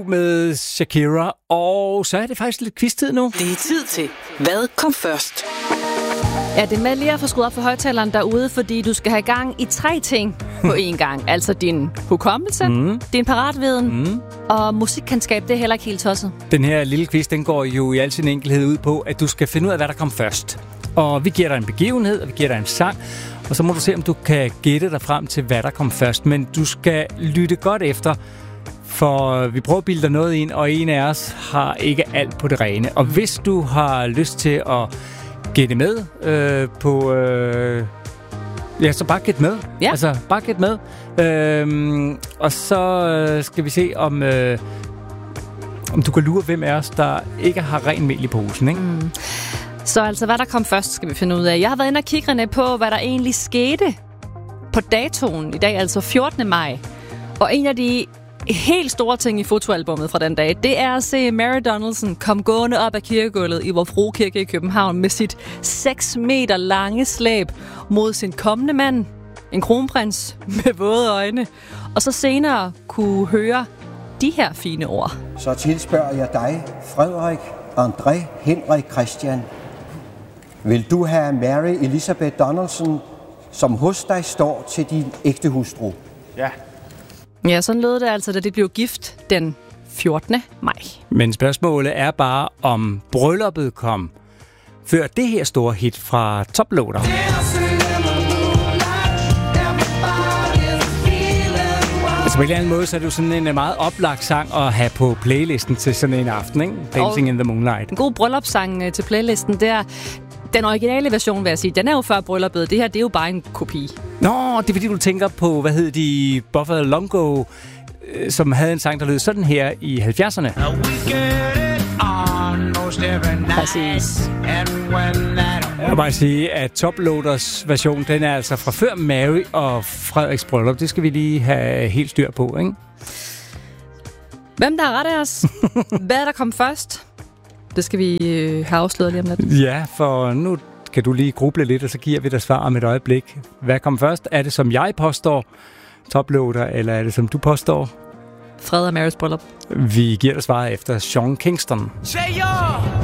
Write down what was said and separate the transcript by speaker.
Speaker 1: med Shakira, og så er det faktisk lidt quiz-tid nu.
Speaker 2: Det er tid til, hvad kom først?
Speaker 3: Ja, det er med lige at få skruet op for højtaleren derude, fordi du skal have gang i 3 ting på én gang. Altså din hukommelse, din paratviden og musikkendskab, det er heller ikke helt tosset.
Speaker 1: Den her lille quiz, den går jo i al sin enkelhed ud på, at du skal finde ud af, hvad der kom først. Og vi giver dig en begivenhed, og vi giver dig en sang, og så må du se, om du kan gætte dig frem til, hvad der kom først. Men du skal lytte godt efter, for vi prøver at bilde dig noget ind, og en af os har ikke alt på det rene. Og hvis du har lyst til at gætte med ja, så bare gæt med.
Speaker 3: Ja.
Speaker 1: Altså, bare gæt med. Og så skal vi se, om du kan lure, hvem af os, der ikke har ren mel i posen, ikke?
Speaker 3: Så altså, hvad der kom først, skal vi finde ud af. Jeg har været inde og kigge, René, på, hvad der egentlig skete på datoen i dag, altså 14. maj. Og en af de helt store ting i fotoalbummet fra den dag, det er at se Mary Donaldson komme gående op ad kirkegulvet i Vor Frue Kirke i København med sit 6 meter lange slæb mod sin kommende mand, en kronprins med våde øjne, og så senere kunne høre de her fine ord.
Speaker 4: Så tilspørger jeg dig, Frederik, André, Henrik, Christian. Vil du have Mary Elizabeth Donaldson, som hos dig står til din ægte hustru?
Speaker 5: Ja.
Speaker 3: Ja, sådan lød det altså, da de blev gift den 14. maj.
Speaker 1: Men spørgsmålet er bare, om brylluppet kom før det her store hit fra Toploader. Altså på en eller anden måde, så er det jo sådan en meget oplagt sang at have på playlisten til sådan en aften, ikke? Dancing in the Moonlight.
Speaker 3: En god bryllupssang til playlisten, der. Den originale version, vil jeg sige, den er jo før brylluppet. Det her, det er jo bare en kopi.
Speaker 1: Nå, det er fordi, du tænker på, hvad hed de, Buffalo Longo, som havde en sang, der lød sådan her i 70'erne.
Speaker 3: Præcis.
Speaker 1: Jeg vil bare sige, at Toploaders version, den er altså fra før Mary og Frederiks bryllup. Det skal vi lige have helt styr på, ikke?
Speaker 3: Hvem der har ret af os? Hvad der kom først? Det skal vi have afsløret lige om lidt.
Speaker 1: Ja, for nu kan du lige gruble lidt, og så giver vi dig svar om et øjeblik. Hvad kom først? Er det, som jeg påstår, Toploader, eller er det, som du påstår?
Speaker 3: Fred og Marys bryllup.
Speaker 1: Vi giver dig svaret efter Sean Kingston.
Speaker 6: Say yo!